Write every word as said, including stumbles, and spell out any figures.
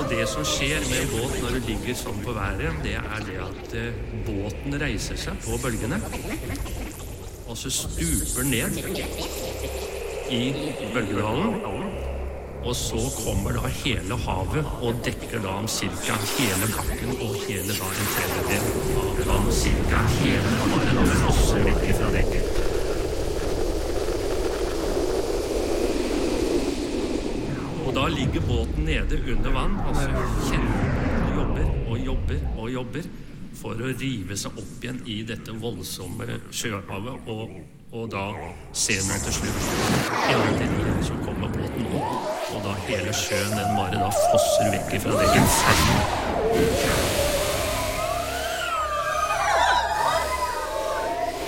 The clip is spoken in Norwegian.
Og det som skjer med en båt når du ligger sånn på været, det er det at eh, båten reiser seg på bølgene, og så stuper ned i bølgedalen, og så kommer da hele havet og dekker da om cirka hele bakken og hele da en tredjedel av da om cirka hele havet da fosser vekk fra dekket. Og da ligger båten nede under vann, og så kjenner og jobber og jobber og jobber for å rive seg opp igjen i dette voldsomme sjøhavet, og, og da ser man til slutt endelig så kommer båten opp, og da hele sjøen den bare da fosser vekk fra det inferno.